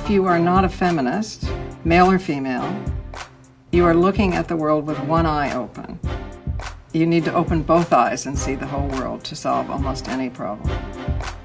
if you are not a feminist, male or female, you are looking at the world with one eye open. You need to open both eyes and see the whole world to solve almost any problem.